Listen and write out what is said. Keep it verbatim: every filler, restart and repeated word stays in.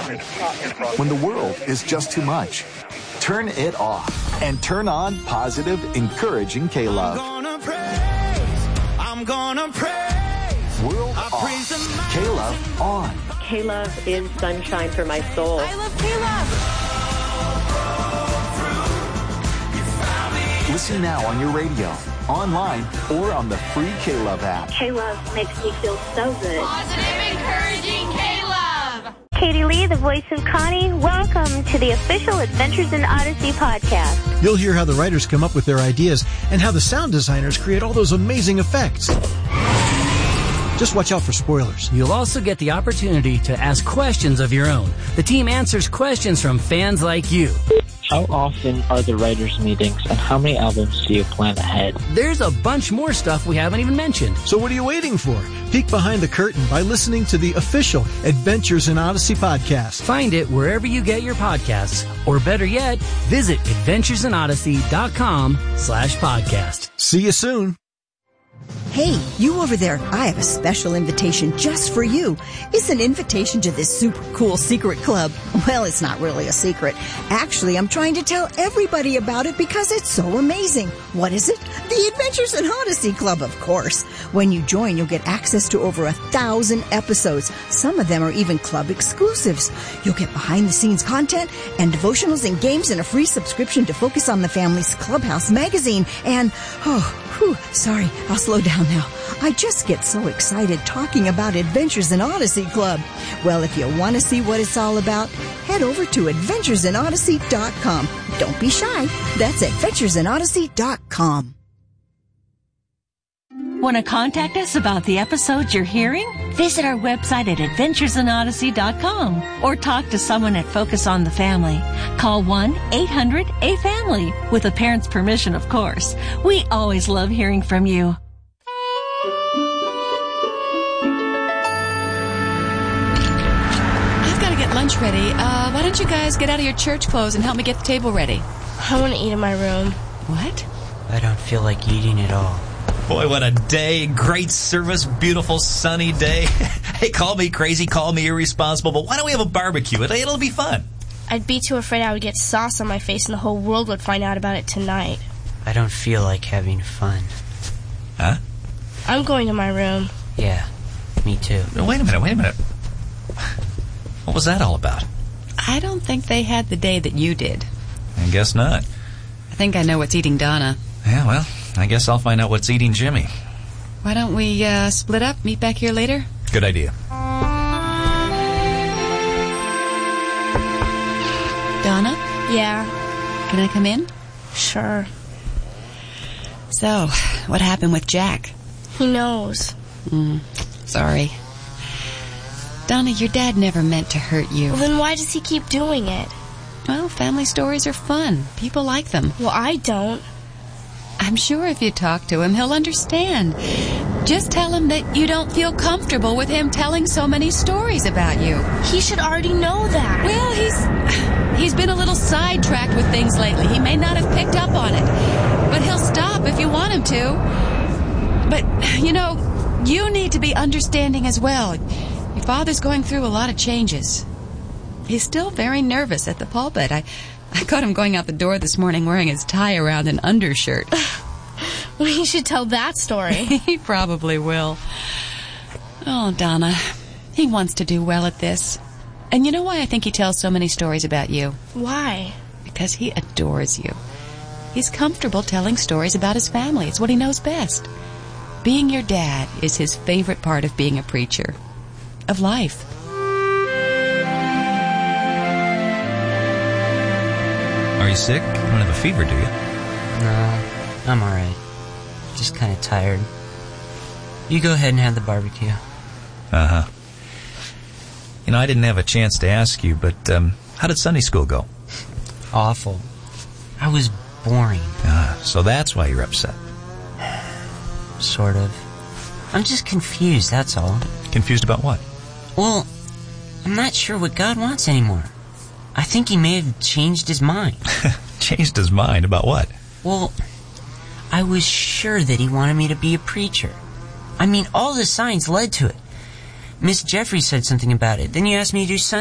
When the world is just too much, turn it off and turn on positive, encouraging K-Love. I'm gonna praise, I'm gonna praise. World off, K-Love on. K-Love is sunshine for my soul. I love K-Love. Listen now on your radio, online, or on the free K-Love app. K-Love makes me feel so good. Positive, encouraging K-Love. Katie Lee, the voice of Connie. Welcome to the official Adventures in Odyssey podcast. You'll hear how the writers come up with their ideas and how the sound designers create all those amazing effects. Just watch out for spoilers. You'll also get the opportunity to ask questions of your own. The team answers questions from fans like you. How often are the writers' meetings, and how many albums do you plan ahead? There's a bunch more stuff we haven't even mentioned. So what are you waiting for? Peek behind the curtain by listening to the official Adventures in Odyssey podcast. Find it wherever you get your podcasts, or better yet, visit adventuresinodyssey.com slash podcast. See you soon. Hey, you over there, I have a special invitation just for you. It's an invitation to this super cool secret club. Well, it's not really a secret. Actually, I'm trying to tell everybody about it because it's so amazing. What is it? The Adventures in Odyssey Club, of course. When you join, you'll get access to over a thousand episodes. Some of them are even club exclusives. You'll get behind-the-scenes content and devotionals and games and a free subscription to Focus on the Family's Clubhouse magazine. And, oh, whew, sorry, I'll slow down now. I just get so excited talking about Adventures in Odyssey Club. Well, if you want to see what it's all about, head over to adventures in odyssey dot com. Don't be shy. That's adventures in odyssey dot com. Want to contact us about the episodes you're hearing? Visit our website at adventures in odyssey dot com or talk to someone at Focus on the Family. Call one eight hundred A family with a parent's permission, of course. We always love hearing from you. I've got to get lunch ready. Uh, why don't you guys get out of your church clothes and help me get the table ready? I want to eat in my room. What? I don't feel like eating at all. Boy, what a day. Great service, beautiful sunny day. Hey, call me crazy, call me irresponsible, but why don't we have a barbecue? It'll be fun. I'd be too afraid I would get sauce on my face and the whole world would find out about it tonight. I don't feel like having fun. Huh? I'm going to my room. Yeah, me too. Wait a minute, wait a minute. What was that all about? I don't think they had the day that you did. I guess not. I think I know what's eating Donna. Yeah, well, I guess I'll find out what's eating Jimmy. Why don't we uh, split up, meet back here later? Good idea. Donna? Yeah? Can I come in? Sure. So, what happened with Jack? He knows. Mm, sorry. Donna, your dad never meant to hurt you. Well, then why does he keep doing it? Well, family stories are fun. People like them. Well, I don't. I'm sure if you talk to him, he'll understand. Just tell him that you don't feel comfortable with him telling so many stories about you. He should already know that. Well, he's he's been a little sidetracked with things lately. He may not have picked up on it. But he'll stop if you want him to. But, you know, you need to be understanding as well. Your father's going through a lot of changes. He's still very nervous at the pulpit. I... I caught him going out the door this morning wearing his tie around an undershirt. We should tell that story. He probably will. Oh, Donna, he wants to do well at this. And you know why I think he tells so many stories about you? Why? Because he adores you. He's comfortable telling stories about his family. It's what he knows best. Being your dad is his favorite part of being a preacher. Of life. Are you sick? You don't have a fever, do you? No, I'm alright. Just kind of tired. You go ahead and have the barbecue. Uh-huh. You know, I didn't have a chance to ask you, but um, how did Sunday school go? Awful. I was boring. Ah, so that's why you're upset. Sort of. I'm just confused, that's all. Confused about what? Well, I'm not sure what God wants anymore. I think he may have changed his mind. Changed his mind? About what? Well, I was sure that he wanted me to be a preacher. I mean, all the signs led to it. Miss Jeffries said something about it. Then you asked me to do Sunday